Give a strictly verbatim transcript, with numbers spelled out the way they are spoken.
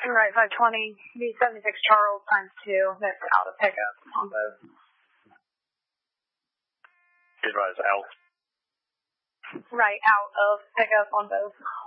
Right, five twenty, B seventy-six Charles times two, that's out of pickup on both. Advise out. Right, out of pickup on both.